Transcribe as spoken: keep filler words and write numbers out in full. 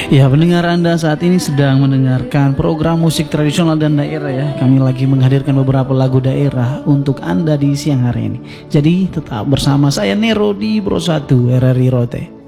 Ya, pendengar Anda saat ini sedang mendengarkan program musik tradisional dan daerah ya. Kami lagi menghadirkan beberapa lagu daerah untuk Anda di siang hari ini. Jadi tetap bersama saya Nero di Bro satu R R I Rote.